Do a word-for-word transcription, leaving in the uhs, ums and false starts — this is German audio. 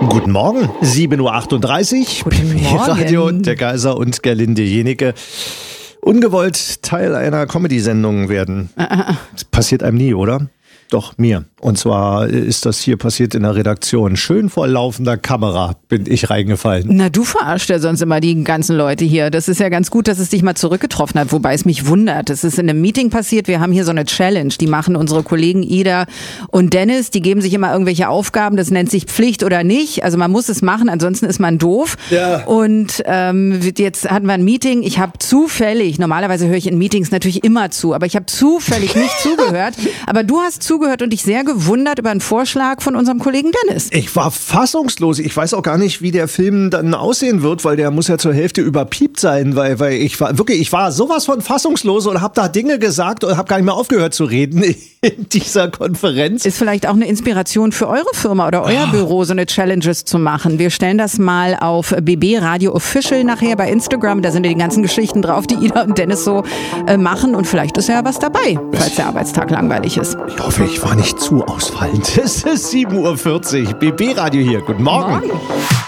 Guten Morgen, sieben Uhr achtunddreißig. Guten Morgen. Radio der Kaiser und Gerlinde Jenike. Ungewollt Teil einer Comedy-Sendung werden. Das passiert einem nie, oder? Doch, mir. Und zwar ist das hier passiert in der Redaktion. Schön vor laufender Kamera bin ich reingefallen. Na, du verarscht ja sonst immer die ganzen Leute hier. Das ist ja ganz gut, dass es dich mal zurückgetroffen hat, wobei es mich wundert. Es ist in einem Meeting passiert, wir haben hier so eine Challenge, die machen unsere Kollegen Ida und Dennis, die geben sich immer irgendwelche Aufgaben, das nennt sich Pflicht oder nicht. Also man muss es machen, ansonsten ist man doof. Ja. Und ähm, jetzt hatten wir ein Meeting, ich habe zufällig, normalerweise höre ich in Meetings natürlich immer zu, aber ich habe zufällig nicht zugehört, aber du hast zugehört und dich sehr gewundert über einen Vorschlag von unserem Kollegen Dennis. Ich war fassungslos. Ich weiß auch gar nicht, wie der Film dann aussehen wird, weil der muss ja zur Hälfte überpiept sein, weil, weil ich war wirklich, ich war sowas von fassungslos und habe da Dinge gesagt und habe gar nicht mehr aufgehört zu reden in dieser Konferenz. Ist vielleicht auch eine Inspiration für eure Firma oder euer Büro, so eine Challenges zu machen. Wir stellen das mal auf B B Radio Official nachher bei Instagram. Da sind ja die ganzen Geschichten drauf, die Ida und Dennis so äh, machen. Und vielleicht ist ja was dabei, falls der Arbeitstag langweilig ist. Ich hoffe, ich war nicht zu ausfallend. Es ist sieben Uhr vierzig. B B Radio hier. Guten Morgen. Morgen.